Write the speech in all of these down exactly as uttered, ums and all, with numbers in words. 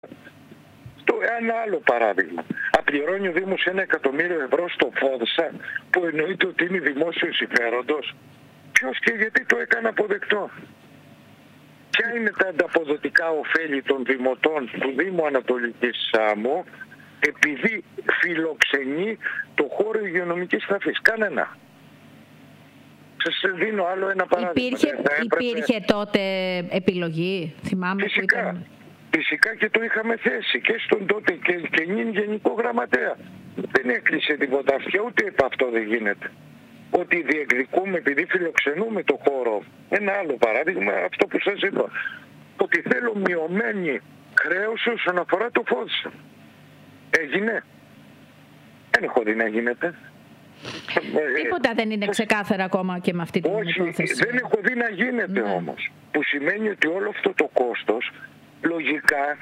Το ένα άλλο παράδειγμα. Απληρώνει ο Δήμος ένα εκατομμύριο ευρώ στο Φόδσα που εννοείται ότι είναι δημόσιο συμφέροντος. Ποιος και γιατί το έκανε αποδεκτό? Ποια είναι τα ανταποδοτικά ωφέλη των δημοτών του Δήμου Ανατολικής Σάμου επειδή φιλοξενεί το χώρο υγειονομικής ταφής? Κανένα. Σας δίνω άλλο ένα παράδειγμα. Υπήρχε, έπρεπε... υπήρχε τότε επιλογή, θυμάμαι. Φυσικά. Που ήταν... Φυσικά και το είχαμε θέσει και στον τότε και, και νυν Γενικό Γραμματέα. Δεν έκλεισε τίποτα αυτιά, ούτε επ' αυτό δεν γίνεται. Ότι διεκδικούμε επειδή φιλοξενούμε το χώρο. Ένα άλλο παράδειγμα, αυτό που σας είπα. Ότι θέλω μειωμένη χρέωση όσον αφορά το Φόδσα. Έγινε? Δεν έχω δει να γίνεται. Τίποτα δεν είναι ξεκάθαρα ακόμα και με αυτή την Όχι, υπόθεση. δεν έχω δει να γίνεται ναι. όμως. Που σημαίνει ότι όλο αυτό το κόστος λογικά,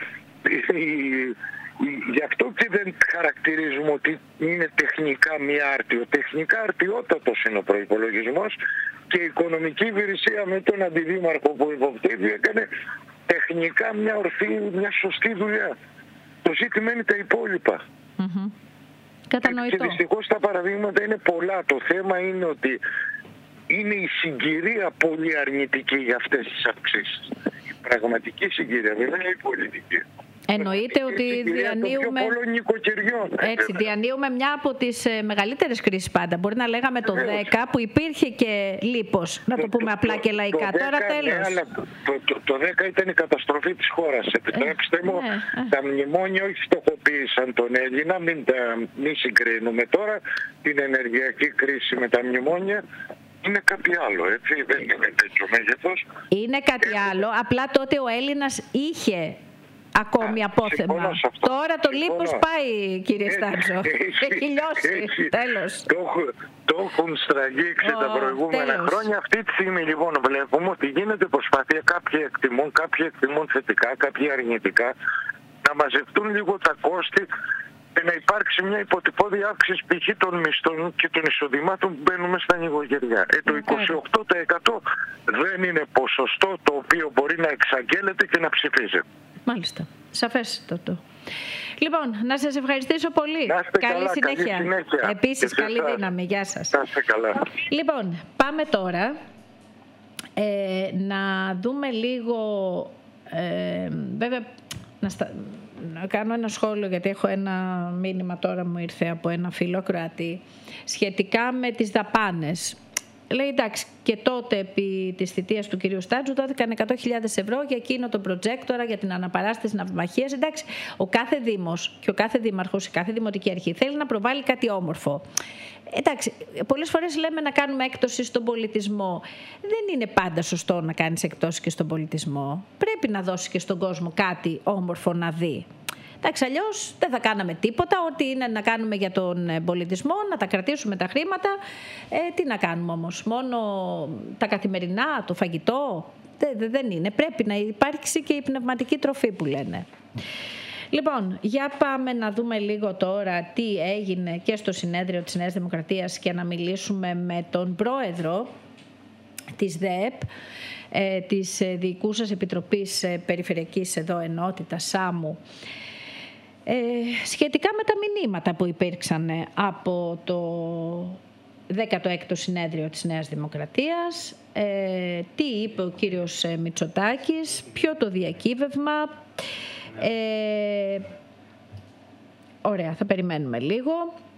γι' αυτό και δεν χαρακτηρίζουμε ότι είναι τεχνικά μη άρτιο. Τεχνικά αρτιότατος είναι ο προϋπολογισμός και η οικονομική υπηρεσία με τον αντιδήμαρχο που υποπτεύει έκανε τεχνικά μια ορθή, μια σωστή δουλειά. Το ζήτημα είναι τα υπόλοιπα. Mm-hmm. Κατανοητό. Και δυστυχώς τα παραδείγματα είναι πολλά. Το θέμα είναι ότι είναι η συγκυρία πολύ αρνητική για αυτές τις αυξήσεις. Η πραγματική συγκυρία, δεν είναι η πολιτική. Εννοείται ότι διανύουμε, έτσι, διανύουμε μια από τις μεγαλύτερες κρίσεις πάντα. Μπορεί να λέγαμε το δέκα που υπήρχε και λίπος, να το, το πούμε απλά και λαϊκά. Το Τώρα δέκα, τέλος. Ναι, αλλά το, το, το δέκα ήταν η καταστροφή της χώρας. Επιτρέψτε ε, μου, ναι, τα μνημόνια όχι φτωχοποίησαν τον Έλληνα, μην, τα, μην συγκρίνουμε τώρα την ενεργειακή κρίση με τα μνημόνια. Είναι κάτι άλλο, έτσι, δεν είναι τέτοιο μέγεθος. Είναι κάτι ε, άλλο, απλά τότε ο Έλληνας είχε ακόμη απόθεμα. Τώρα το λίπος πάει, κύριε Στάτζο. Έχει λιώσει. Τέλος. Το, το έχουν στραγγίξει oh, τα προηγούμενα τέλος. χρόνια. Αυτή τη στιγμή λοιπόν βλέπουμε ότι γίνεται προσπάθεια, κάποιοι εκτιμούν, κάποιοι εκτιμούν θετικά, κάποιοι αρνητικά, να μαζευτούν λίγο τα κόστη και να υπάρξει μια υποτυπώδη αύξηση π.χ. των μισθών και των εισοδημάτων που μπαίνουμε στα νοικοκυριά. Ε, το είκοσι οκτώ τοις εκατό δεν είναι ποσοστό το οποίο μπορεί να εξαγγέλλεται και να ψηφίζει. Μάλιστα. Σαφέστατο. Λοιπόν, να σας ευχαριστήσω πολύ. Να είστε καλή, καλά, συνέχεια. καλή συνέχεια. Επίσης, καλή σας. δύναμη. Γεια σας. Να είστε καλά. Λοιπόν, πάμε τώρα ε, να δούμε λίγο... Ε, βέβαια, να, στα, να κάνω ένα σχόλιο, γιατί έχω ένα μήνυμα τώρα μου ήρθε από ένα φίλο Κροατή σχετικά με τις δαπάνες. Λέει εντάξει, και τότε επί της θητείας του κυρίου Στάτζου δόθηκαν εκατό χιλιάδες ευρώ για εκείνο το προτζέκτορα, για την αναπαράσταση ναυμαχίας. Εντάξει, ο κάθε δήμος και ο κάθε δήμαρχος, η κάθε δημοτική αρχή θέλει να προβάλλει κάτι όμορφο. Εντάξει, πολλές φορές λέμε να κάνουμε έκπτωση στον πολιτισμό. Δεν είναι πάντα σωστό να κάνεις εκπτώσεις και στον πολιτισμό. Πρέπει να δώσεις και στον κόσμο κάτι όμορφο να δει. Εντάξει, αλλιώς δεν θα κάναμε τίποτα. Ό,τι είναι να κάνουμε για τον πολιτισμό, να τα κρατήσουμε τα χρήματα. Ε, τι να κάνουμε όμως, μόνο τα καθημερινά, το φαγητό. Δεν, δεν είναι. Πρέπει να υπάρξει και η πνευματική τροφή που λένε. Λοιπόν, για πάμε να δούμε λίγο τώρα τι έγινε και στο συνέδριο της Νέας Δημοκρατίας και να μιλήσουμε με τον πρόεδρο της ΔΕΕΠ, ε, της Διοικούσας Επιτροπής Περιφερειακής εδώ Ενότητας Σάμου, Ε, σχετικά με τα μηνύματα που υπήρξαν από το δέκατο έκτο συνέδριο της Νέας Δημοκρατίας, ε, τι είπε ο κύριος Μητσοτάκης, ποιο το διακύβευμα. Ε, ωραία, θα περιμένουμε λίγο.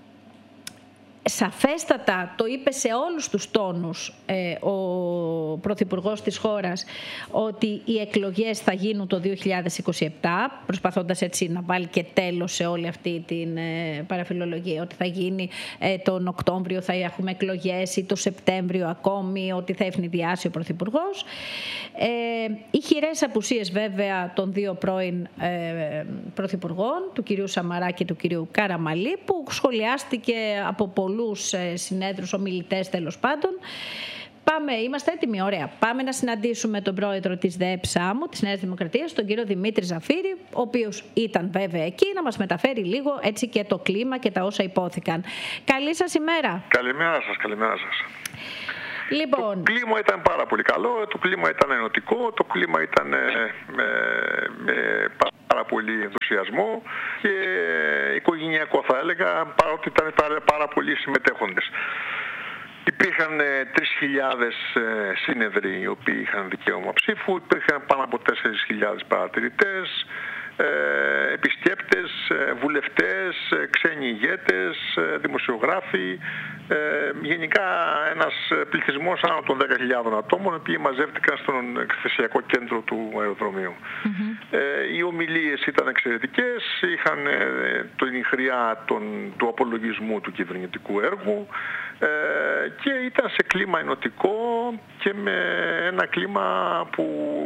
Σαφέστατα το είπε σε όλους τους τόνους ε, ο Πρωθυπουργός της χώρας ότι οι εκλογές θα γίνουν το δύο χιλιάδες είκοσι επτά, προσπαθώντας έτσι να βάλει και τέλος σε όλη αυτή την ε, παραφιλολογία, ότι θα γίνει ε, τον Οκτώβριο θα έχουμε εκλογές ή το Σεπτέμβριο ακόμη, ότι θα ευνηδιάσει ο Πρωθυπουργός. Ε, οι χειρές απουσίες βέβαια των δύο πρώην ε, Πρωθυπουργών, του κυρίου Σαμαρά και του κυρίου Καραμαλή, που σχολιάστηκε από πολλούς συνέδρους, ομιλητές τέλος πάντων. Πάμε, είμαστε έτοιμοι, ωραία. Πάμε να συναντήσουμε τον πρόεδρο της ΔΕΕΠ Σάμου, της Νέας Δημοκρατίας, τον κύριο Δημήτρη Ζαφύρη, ο οποίος ήταν βέβαια εκεί, να μας μεταφέρει λίγο έτσι και το κλίμα και τα όσα υπόθηκαν. Καλή σας ημέρα. Καλημέρα σας, καλημέρα σας. Λοιπόν. Το κλίμα ήταν πάρα πολύ καλό, το κλίμα ήταν ενωτικό, το κλίμα ήταν με, με, με πάρα πολύ ενθουσιασμό και οικογενειακό θα έλεγα, παρότι ήταν πάρα πολλοί συμμετέχοντες. Υπήρχαν τρεις χιλιάδες σύνεδροι οι οποίοι είχαν δικαίωμα ψήφου, υπήρχαν πάνω από τέσσερις χιλιάδες παρατηρητές, επισκέπτες, βουλευτές, ξένοι ηγέτες, δημοσιογράφοι, γενικά ένας πληθυσμός άνω των δέκα χιλιάδων ατόμων, οι οποίοι μαζεύτηκαν στον εκθεσιακό κέντρο του αεροδρομίου. Mm-hmm. Οι ομιλίες ήταν εξαιρετικές, είχαν την χρειά του απολογισμού του κυβερνητικού έργου και ήταν σε κλίμα ενωτικό και με ένα κλίμα που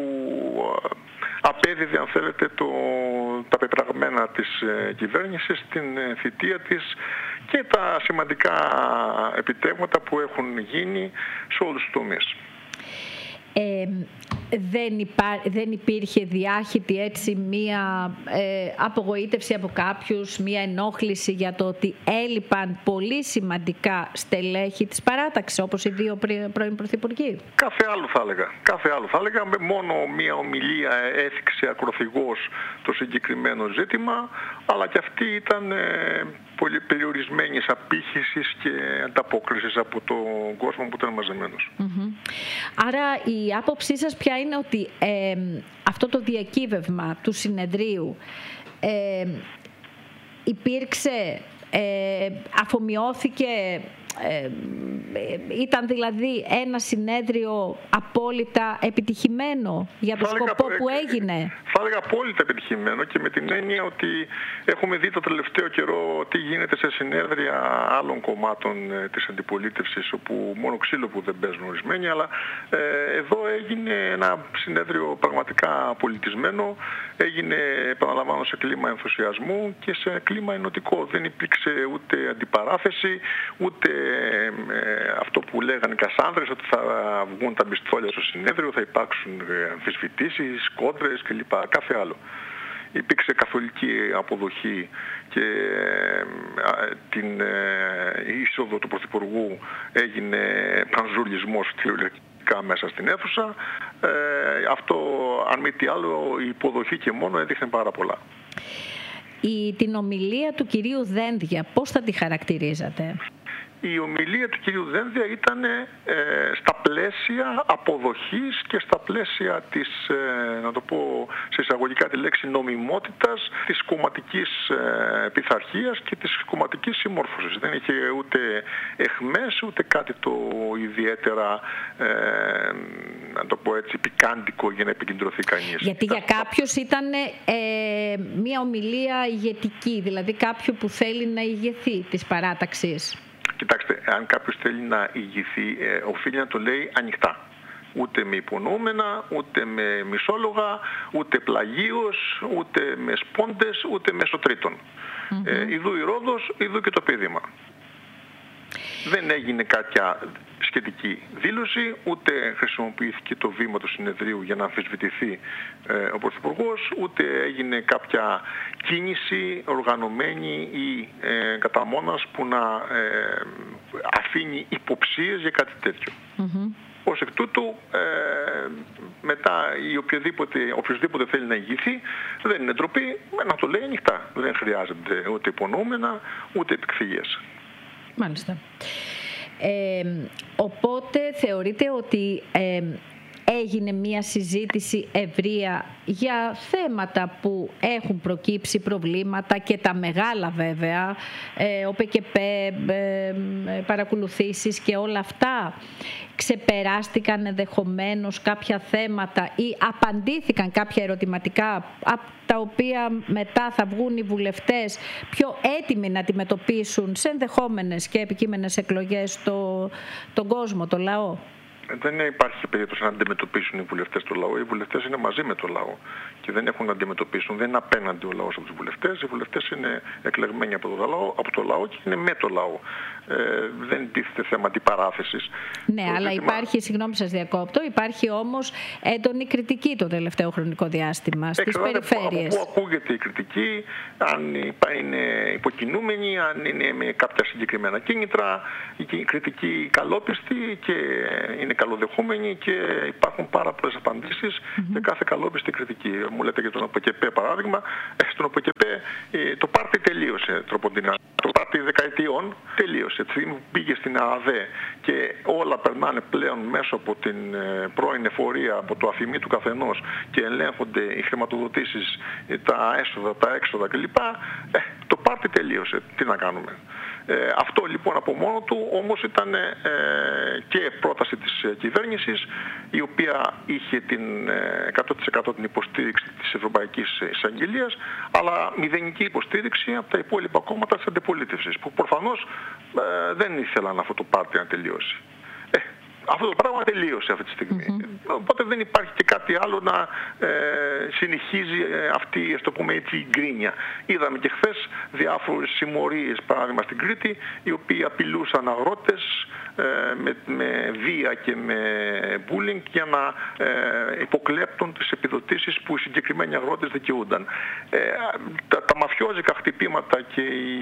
απέδιδε, αν θέλετε, το, τα πεπραγμένα της ε, κυβέρνησης, την ε, θητεία της και τα σημαντικά επιτεύγματα που έχουν γίνει σε όλους τους τομείς. Ε, δεν, υπά, δεν υπήρχε διάχυτη έτσι μία ε, απογοήτευση από κάποιους, μία ενόχληση για το ότι έλειπαν πολύ σημαντικά στελέχη της παράταξης, όπως οι δύο πρώην πρωθυπουργοί? Κάθε άλλο θα έλεγα. Κάθε άλλο θα έλεγα. Μόνο μία ομιλία έθιξε ακροθυγώς το συγκεκριμένο ζήτημα, αλλά και αυτή ήταν ε, πολύ περιορισμένης απήχησης και ανταπόκρισης από τον κόσμο που ήταν μαζεμένος. Mm-hmm. Άρα η άποψή σας ποια είναι ότι ε, αυτό το διακύβευμα του συνεδρίου ε, υπήρξε, ε, αφομοιώθηκε, ε, ήταν δηλαδή ένα συνέδριο απόλυτα επιτυχημένο για το σκοπό που έγινε? Θα έλεγα απόλυτα επιτυχημένο, και με την έννοια ότι έχουμε δει το τελευταίο καιρό τι γίνεται σε συνέδρια άλλων κομμάτων της αντιπολίτευσης, όπου μόνο ξύλο που δεν παίζουν ορισμένοι, αλλά ε, εδώ έγινε ένα συνέδριο πραγματικά πολιτισμένο, έγινε, επαναλαμβάνω, σε κλίμα ενθουσιασμού και σε κλίμα ενωτικό. Δεν υπήρξε ούτε αντιπαράθεση, ούτε ε, αυτό που λέγανε οι Κασάνδρες, ότι θα βγουν τα μπιστόλια στο συνέδριο, θα υπάρξουν αμφισβητήσεις, κόντρες κλπ. Κάθε άλλο. Υπήρξε καθολική αποδοχή και ε, την ε, είσοδο του Πρωθυπουργού έγινε πανζουλισμός τηλεοπτικά μέσα στην αίθουσα. Ε, αυτό, αν μη τι άλλο, η υποδοχή και μόνο έδειχνε πάρα πολλά. Η, την ομιλία του κυρίου Δένδια, πώς θα τη χαρακτηρίζατε? Η ομιλία του κυρίου Δένδια ήταν ε, στα πλαίσια αποδοχής και στα πλαίσια της, ε, να το πω σε εισαγωγικά τη λέξη, νομιμότητας της κομματικής ε, πειθαρχίας και της κομματικής συμμόρφωσης. Δεν είχε ούτε εχμές, ούτε κάτι το ιδιαίτερα, ε, να το πω έτσι, πικάντικο για να επικεντρωθεί κανείς. Γιατί για κάποιους ήταν ε, μια ομιλία ηγετική, δηλαδή κάποιου που θέλει να ηγεθεί της παράταξης. Κοιτάξτε, αν κάποιος θέλει να ηγηθεί, ε, οφείλει να το λέει ανοιχτά. Ούτε με υπονοούμενα, ούτε με μισόλογα, ούτε πλαγίως, ούτε με σπόντες, ούτε μέσω τρίτων. Mm-hmm. Ε, ιδού η Ρόδος, ιδού και το πείδημα. Δεν έγινε κάποια σχετική δήλωση, ούτε χρησιμοποιήθηκε το βήμα του συνεδρίου για να αμφισβητηθεί ε, ο Πρωθυπουργός, ούτε έγινε κάποια κίνηση οργανωμένη ή ε, κατά μόνας που να ε, αφήνει υποψίες για κάτι τέτοιο. Mm-hmm. Ως εκ τούτου, ε, μετά η οποιοδήποτε, οποιοδήποτε θέλει να ηγηθεί, δεν είναι ντροπή να το λέει ανοιχτά. Δεν χρειάζεται ούτε υπονοούμενα, ούτε επικφυγές. Μάλιστα. Ε, οπότε θεωρείτε ότι ε, έγινε μια συζήτηση ευρεία για θέματα που έχουν προκύψει, προβλήματα και τα μεγάλα βέβαια, ε, ο ΠΚΠ, ε, παρακολουθήσεις και όλα αυτά. Ξεπεράστηκαν ενδεχομένως κάποια θέματα ή απαντήθηκαν κάποια ερωτηματικά από τα οποία μετά θα βγουν οι βουλευτές πιο έτοιμοι να αντιμετωπίσουν σε ενδεχόμενες και επικείμενες εκλογές το, τον κόσμο, το λαό? Δεν υπάρχει περίπτωση να αντιμετωπίσουν οι βουλευτές το λαό. Οι βουλευτές είναι μαζί με το λαό και δεν έχουν να αντιμετωπίσουν. Δεν είναι απέναντι ο λαός από τους βουλευτές. Οι βουλευτές είναι εκλεγμένοι από το λαό, από το λαό και είναι με το λαό. Ε, δεν τίθεται θέμα αντιπαράθεσης. Ναι, το αλλά ζήτημα... υπάρχει, συγγνώμη σας διακόπτω, υπάρχει όμως έντονη κριτική το τελευταίο χρονικό διάστημα στις περιφέρειες. Από πού ακούγεται η κριτική, αν είναι υποκινούμενη, αν είναι με κάποια συγκεκριμένα κίνητρα, η κριτική καλόπιστη και είναι καλοδεχούμενη και υπάρχουν πάρα πολλές απαντήσεις mm-hmm. για κάθε καλόπιστη κριτική. Μου λέτε για τον ΟΠΚΠ παράδειγμα, στον ΟΠΚΠ το πάρτι τελείωσε τροποντινά. Το πάρτι δεκαετιών τελείωσε. Πήγε στην ΑΑΔΕ και όλα περνάνε πλέον μέσω από την πρώην εφορία, από το αφημί του καθενός και ελέγχονται οι χρηματοδοτήσεις, τα έσοδα, τα έξοδα κλπ. Ε, το πάρτι τελείωσε. Τι να κάνουμε. Ε, αυτό λοιπόν από μόνο του όμως ήταν ε, και πρόταση της κυβέρνησης, η οποία είχε την ε, εκατό τοις εκατό την υποστήριξη της Ευρωπαϊκής Εισαγγελίας, αλλά μηδενική υποστήριξη από τα υπόλοιπα κόμματα της αντιπολίτευσης, που προφανώς ε, δεν ήθελαν αυτό το πάρτι να τελειώσει. Ε, Αυτό το πράγμα τελείωσε αυτή τη στιγμή. Mm-hmm. Οπότε δεν υπάρχει και κάτι άλλο να ε, συνεχίζει ε, αυτή, ας το πούμε έτσι, η γκρίνια. Είδαμε και χθες διάφορες συμμορίες, παράδειγμα στην Κρήτη, οι οποίοι απειλούσαν αγρότες ε, με, με βία και με bullying για να ε, υποκλέπτουν τις επιδοτήσεις που οι συγκεκριμένοι αγρότες δικαιούνταν. Ε, τα, τα μαφιόζικα χτυπήματα και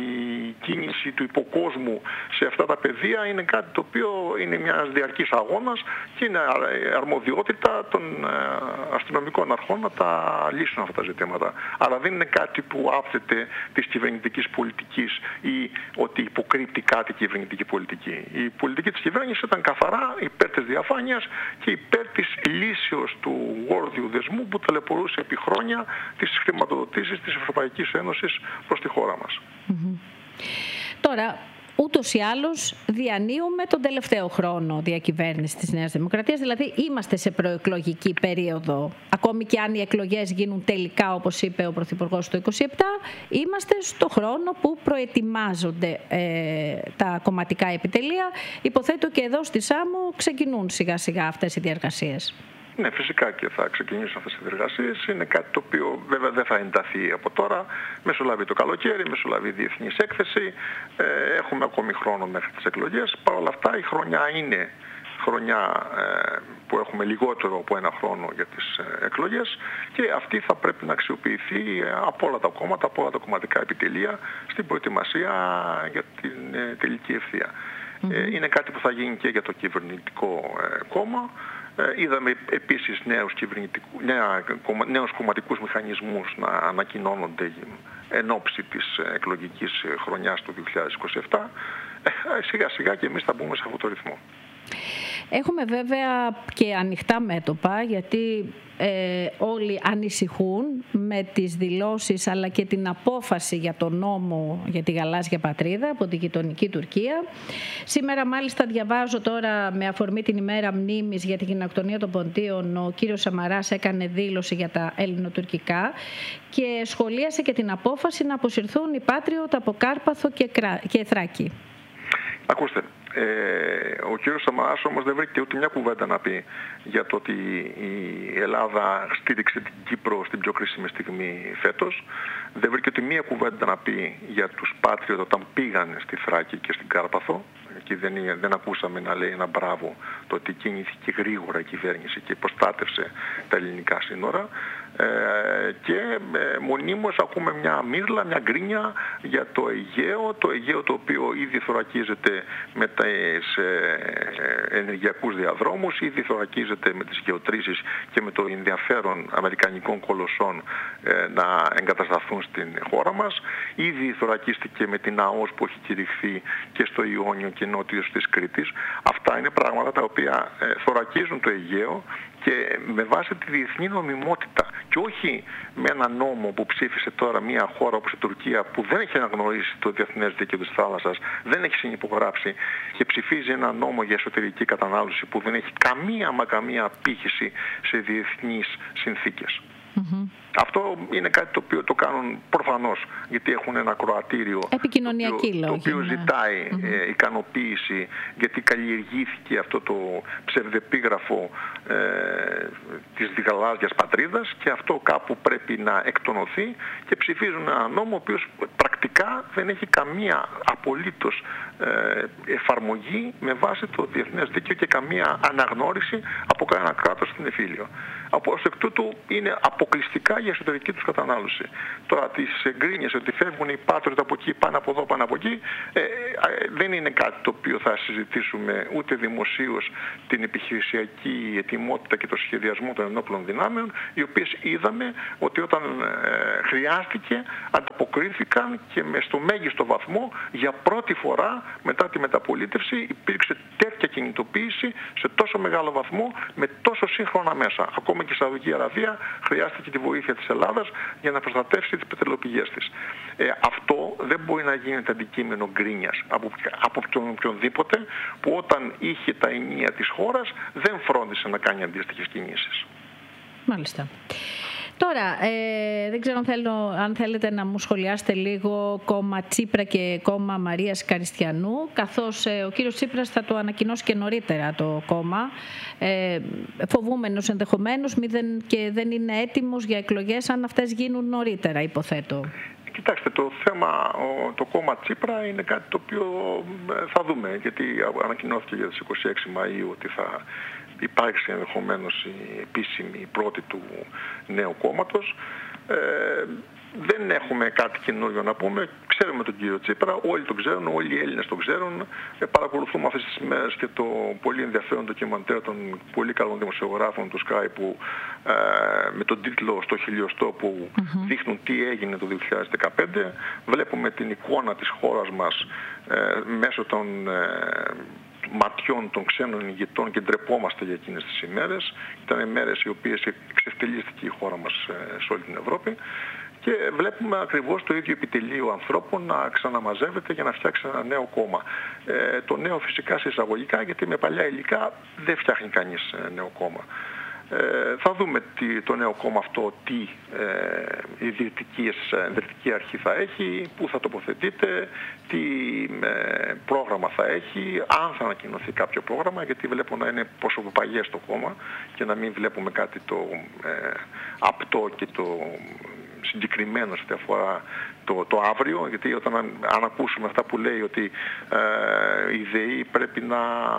η κίνηση του υποκόσμου σε αυτά τα πεδία είναι κάτι το οποίο είναι μια διαρκής αγώνας και είναι αρμοδιότητα των αστυνομικών αρχών να τα λύσουν αυτά τα ζητήματα. Αλλά δεν είναι κάτι που άπτεται της κυβερνητικής πολιτικής ή ότι υποκρύπτει κάτι κυβερνητική πολιτική. Η πολιτική της κυβέρνησης ήταν καθαρά υπέρ της διαφάνειας και υπέρ της λύσεως του γόρδιου δεσμού που ταλαιπωρούσε επί χρόνια τις χρηματοδοτήσεις της Ευρωπαϊκής Ένωσης προς τη χώρα μας. Mm-hmm. Τώρα, ούτως ή άλλως διανύουμε τον τελευταίο χρόνο διακυβέρνηση της Νέας Δημοκρατίας, δηλαδή είμαστε σε προεκλογική περίοδο. Ακόμη και αν οι εκλογές γίνουν τελικά, όπως είπε ο Πρωθυπουργός το είκοσι επτά, είμαστε στο χρόνο που προετοιμάζονται ε, τα κομματικά επιτελεία. Υποθέτω και εδώ στη Σάμο ξεκινούν σιγά σιγά αυτές οι διεργασίες. Ναι, φυσικά και θα ξεκινήσουν αυτές οι διεργασίες. Είναι κάτι το οποίο βέβαια δεν θα ενταθεί από τώρα. Μεσολαβεί το καλοκαίρι, μεσολαβεί η διεθνής έκθεση. Ε, έχουμε ακόμη χρόνο μέχρι τις εκλογές. Παρ' όλα αυτά η χρονιά είναι χρονιά ε, που έχουμε λιγότερο από ένα χρόνο για τις ε, εκλογές και αυτή θα πρέπει να αξιοποιηθεί ε, από όλα τα κόμματα, από όλα τα κομματικά επιτελεία στην προετοιμασία για την ε, τελική ευθεία. Mm-hmm. Ε, είναι κάτι που θα γίνει και για το κυβερνητικό ε, κόμμα. Ε, είδαμε επίσης νέους, νέα, νέους κομματικούς μηχανισμούς να ανακοινώνονται εν ώψη της εκλογικής χρονιάς του δύο χιλιάδες είκοσι επτά. Ε, σιγά σιγά και εμείς θα μπούμε σε αυτό το ρυθμό. Έχουμε βέβαια και ανοιχτά μέτωπα, γιατί ε, όλοι ανησυχούν με τις δηλώσεις αλλά και την απόφαση για τον νόμο για τη γαλάζια πατρίδα από την γειτονική Τουρκία. Σήμερα μάλιστα διαβάζω τώρα, με αφορμή την ημέρα μνήμης για την γενοκτονία των Ποντίων, ο κύριος Σαμαράς έκανε δήλωση για τα ελληνοτουρκικά και σχολίασε και την απόφαση να αποσυρθούν οι Patriot από Κάρπαθο και, Κρά... και Θράκη. Ακούστε, ε, ο κύριος Σαμαράς όμως δεν βρήκε ούτε μια κουβέντα να πει για το ότι η Ελλάδα στήριξε την Κύπρο στην πιο κρίσιμη στιγμή φέτος. Δεν βρήκε ούτε μια κουβέντα να πει για τους Patriot όταν πήγαν στη Θράκη και στην Κάρπαθο. Και δεν, δεν ακούσαμε να λέει ένα μπράβο το ότι κινήθηκε γρήγορα η κυβέρνηση και προστάτευσε τα ελληνικά σύνορα. Ε, και ε, μονίμως ακούμε μια μύρλα, μια γκρίνια για το Αιγαίο, το Αιγαίο το οποίο ήδη θωρακίζεται με τις ε, ενεργειακούς διαδρόμους, ήδη θωρακίζεται με τις γεωτρήσεις και με το ενδιαφέρον αμερικανικών κολοσσών ε, να εγκατασταθούν στην χώρα μας. Ήδη θωρακίστηκε με την ΑΟΣ που έχει κηρυχθεί και στο Ιόνιο και νότιος της Κρήτης. Αυτά είναι πράγματα τα οποία ε, θωρακίζουν το Αιγαίο και με βάση τη διεθνή νομιμότητα και όχι με ένα νόμο που ψήφισε τώρα μια χώρα όπως η Τουρκία που δεν έχει αναγνωρίσει το διεθνές δίκαιο της θάλασσας, δεν έχει συνυπογράψει και ψηφίζει ένα νόμο για εσωτερική κατανάλωση που δεν έχει καμία μα καμία απήχηση σε διεθνείς συνθήκες. Mm-hmm. Αυτό είναι κάτι το οποίο το κάνουν προφανώς, γιατί έχουν ένα ακροατήριο επικοινωνιακή το οποίο, το οποίο ζητάει mm-hmm. ε, ικανοποίηση, γιατί καλλιεργήθηκε αυτό το ψευδεπίγραφο ε, της γαλάζιας πατρίδας, και αυτό κάπου πρέπει να εκτονωθεί, και ψηφίζουν ένα νόμο ο οποίος πρακτικά δεν έχει καμία απολύτως ε, εφαρμογή με βάση το διεθνές δίκαιο και καμία αναγνώριση από κανένα κράτος στην εφήλιο. Από εκ τούτου είναι αποκλειστικά για εσωτερική τους κατανάλωση. Τώρα τις γκρίνιες ότι φεύγουν οι πάτρες από εκεί, πάνω από εδώ, πάνω από εκεί, ε, ε, δεν είναι κάτι το οποίο θα συζητήσουμε ούτε δημοσίως την επιχειρησιακή ετοιμότητα και το σχεδιασμό των ενόπλων δυνάμεων, οι οποίες είδαμε ότι όταν ε, χρειάστηκε ανταποκρίθηκαν και με στο μέγιστο βαθμό για πρώτη φορά μετά τη μεταπολίτευση υπήρξε τέτοια κινητοποίηση σε τόσο μεγάλο βαθμό με τόσο σύγχρονα μέσα. Ακόμα και η Σαουδική Αραβία χρειάστηκε τη βοήθεια της Ελλάδας για να προστατεύσει τις πετρελαιοπηγές της. Ε, αυτό δεν μπορεί να γίνεται αντικείμενο γκρίνιας από, από τον οποιονδήποτε που όταν είχε τα ενία της χώρας δεν φρόντισε να κάνει αντίστοιχες κινήσεις. Μάλιστα. Τώρα, ε, δεν ξέρω αν, θέλω, αν θέλετε να μου σχολιάσετε λίγο κόμμα Τσίπρα και κόμμα Μαρίας Καριστιανού, καθώς ε, ο κύριος Τσίπρας θα το ανακοινώσει και νωρίτερα το κόμμα, ε, φοβούμενος ενδεχομένως μη δεν, και δεν είναι έτοιμος για εκλογές αν αυτές γίνουν νωρίτερα, υποθέτω. Κοιτάξτε, το θέμα, το κόμμα Τσίπρα είναι κάτι το οποίο θα δούμε, γιατί ανακοινώθηκε για τις είκοσι έξι Μαΐου ότι θα υπάρξει ενδεχομένως η επίσημη πρώτη του νέου κόμματος. Ε, δεν έχουμε κάτι καινούριο να πούμε. Ξέρουμε τον κύριο Τσίπρα, όλοι τον ξέρουν, όλοι οι Έλληνες τον ξέρουν. Ε, παρακολουθούμε αυτές τις μέρες και το πολύ ενδιαφέρον ντοκιμαντέρ των πολύ καλών δημοσιογράφων του Sky που ε, με τον τίτλο «Στο χιλιοστό» που mm-hmm. δείχνουν τι έγινε το δύο χιλιάδες δεκαπέντε. Βλέπουμε την εικόνα της χώρας μας ε, μέσω των ε, ματιών των ξένων ηγετών και ντρεπόμαστε για εκείνες τις ημέρες. Ήταν ημέρες οι οποίες εξευτελίστηκε η χώρα μας σε όλη την Ευρώπη. Και βλέπουμε ακριβώς το ίδιο επιτελείο ανθρώπων να ξαναμαζεύεται για να φτιάξει ένα νέο κόμμα. Ε, το νέο φυσικά σε εισαγωγικά, γιατί με παλιά υλικά δεν φτιάχνει κανείς νέο κόμμα. Ε, θα δούμε τι, το νέο κόμμα αυτό, τι ε, ιδρυτική αρχή θα έχει, πού θα τοποθετείται, τι ε, πρόγραμμα θα έχει, αν θα ανακοινωθεί κάποιο πρόγραμμα, γιατί βλέπω να είναι προσωποπαγές το κόμμα και να μην βλέπουμε κάτι το ε, απτό και το συγκεκριμένο σε ό,τι αφορά το, το αύριο, γιατί όταν αν ακούσουμε αυτά που λέει ότι ε, η ΔΕΗ πρέπει να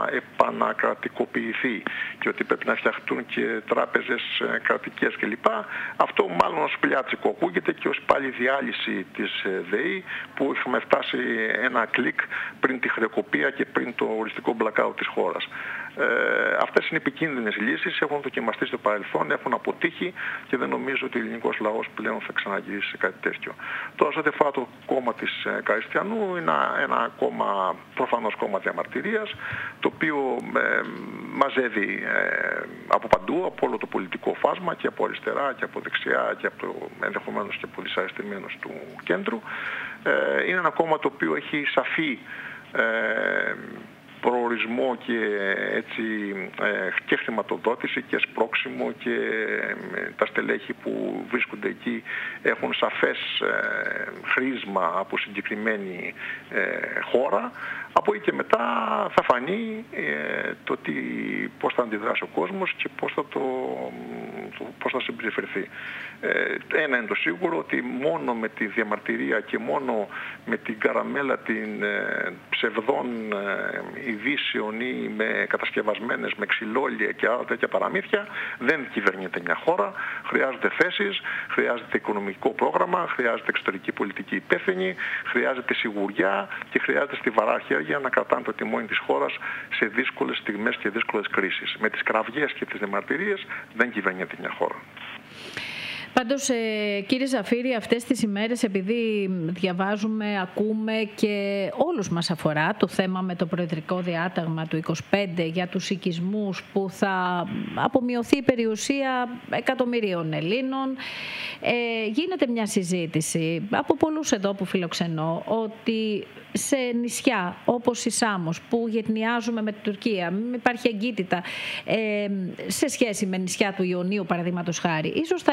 επανακρατικοποιηθεί και ότι πρέπει να φτιαχτούν και τράπεζες ε, κρατικές κλπ. Αυτό μάλλον ως πλιάτσικο ακούγεται και ως πάλι διάλυση της ε, ΔΕΗ που είχαμε φτάσει ένα κλικ πριν τη χρεοκοπία και πριν το οριστικό blackout της χώρας. Ε, αυτές είναι επικίνδυνες λύσεις, έχουν δοκιμαστεί στο παρελθόν, έχουν αποτύχει και δεν νομίζω ότι ο ελληνικός λαός πλέον θα ξαναγυρίσει σε κάτι τέτοιο. Τώρα, σε ό,τι αφορά το κόμμα της ε, Καριστιανού, είναι ένα, ένα κόμμα, προφανώς κόμμα διαμαρτυρίας, το οποίο ε, μαζεύει ε, από παντού, από όλο το πολιτικό φάσμα και από αριστερά και από δεξιά και από ενδεχομένως και από δυσαρεστημένους του κέντρου. Ε, είναι ένα κόμμα το οποίο έχει σαφή ε, προορισμό και, έτσι, και χρηματοδότηση και σπρώξιμο και τα στελέχη που βρίσκονται εκεί έχουν σαφές χρήσμα από συγκεκριμένη χώρα. Από εκεί και μετά θα φανεί το τι, πώς θα αντιδράσει ο κόσμος και πώς θα, το, πώς θα συμπεριφερθεί. Ένα είναι το σίγουρο, ότι μόνο με τη διαμαρτυρία και μόνο με την καραμέλα την ψευδών ειδήσεων ή με κατασκευασμένες με ξυλόλια και άλλα τέτοια παραμύθια δεν κυβερνείται μια χώρα. Χρειάζονται θέσεις, χρειάζεται οικονομικό πρόγραμμα, χρειάζεται εξωτερική πολιτική υπεύθυνη, χρειάζεται σιγουριά και χρειάζεται στιβαρά χέρια να κρατάνε το τιμόνι της χώρας σε δύσκολες στιγμές και δύσκολες κρίσεις. Με τις κραυγές και τις διαμαρτυρίες δεν κυβερνείται μια χώρα. Πάντως, ε, κύριε Ζαφύρη, αυτές τις ημέρες, επειδή διαβάζουμε, ακούμε και όλους μας αφορά το θέμα με το προεδρικό διάταγμα του είκοσι πέντε για τους οικισμούς που θα απομειωθεί η περιουσία εκατομμυρίων Ελλήνων, ε, γίνεται μια συζήτηση από πολλούς εδώ που φιλοξενώ ότι σε νησιά όπως η Σάμος που γετνιάζουμε με την Τουρκία, μην υπάρχει εγκύτητα ε, σε σχέση με νησιά του Ιωνίου παραδείγματος χάρη, ίσως θα έπρεπε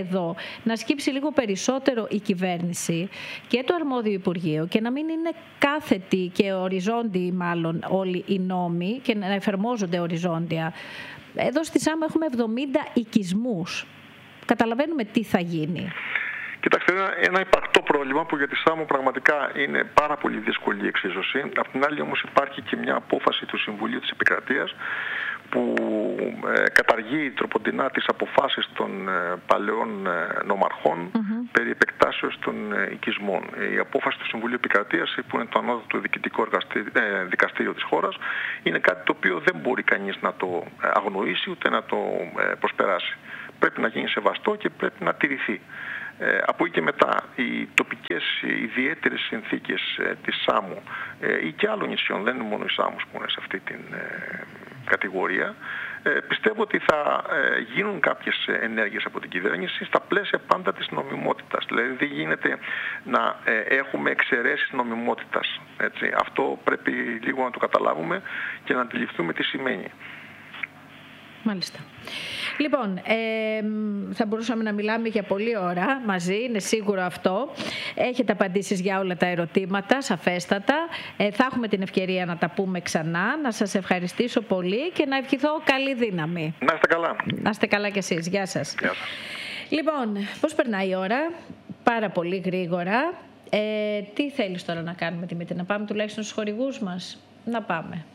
εδώ να σκύψει λίγο περισσότερο η κυβέρνηση και το αρμόδιο Υπουργείο και να μην είναι κάθετοι και οριζόντιοι μάλλον όλοι οι νόμοι και να εφαρμόζονται οριζόντια. Εδώ στη Σάμο έχουμε εβδομήντα οικισμούς. Καταλαβαίνουμε τι θα γίνει. Κοιτάξτε, ένα, ένα υπαρκτό πρόβλημα που για τη Σάμο πραγματικά είναι πάρα πολύ δύσκολη η εξίσωση. Απ' την άλλη όμως υπάρχει και μια απόφαση του Συμβουλίου της Επικρατείας που ε, καταργεί τροποντινά τις αποφάσεις των ε, παλαιών ε, νομαρχών mm-hmm. περί επεκτάσεως των ε, οικισμών. Η απόφαση του Συμβουλίου Επικρατείας, που είναι το ανώτατο διοικητικό εργαστή, ε, δικαστήριο της χώρας, είναι κάτι το οποίο δεν μπορεί κανείς να το αγνοήσει ούτε να το ε, προσπεράσει. Πρέπει να γίνει σεβαστό και πρέπει να τηρηθεί. Ε, από εκεί και μετά οι τοπικές οι ιδιαίτερες συνθήκες ε, της Σάμου ε, ή και άλλων νησιών, δεν είναι μόνο η Σάμος που είναι σε αυτή την ε, κατηγορία, ε, πιστεύω ότι θα ε, γίνουν κάποιες ενέργειες από την κυβέρνηση στα πλαίσια πάντα της νομιμότητας. Δηλαδή δεν γίνεται να ε, έχουμε εξαιρέσεις νομιμότητας. Έτσι. Αυτό πρέπει λίγο να το καταλάβουμε και να αντιληφθούμε τι σημαίνει. Μάλιστα. Λοιπόν, ε, θα μπορούσαμε να μιλάμε για πολλή ώρα μαζί, είναι σίγουρο αυτό. Έχετε απαντήσεις για όλα τα ερωτήματα, σαφέστατα. Ε, θα έχουμε την ευκαιρία να τα πούμε ξανά. Να σας ευχαριστήσω πολύ και να ευχηθώ καλή δύναμη. Να είστε καλά. Να είστε καλά κι εσείς. Γεια σας. Γεια σας. Λοιπόν, πώς περνάει η ώρα? Πάρα πολύ γρήγορα. Ε, τι θέλεις τώρα να κάνουμε, Δημήτρη? Να πάμε τουλάχιστον στους χορηγούς μας? Να πάμε.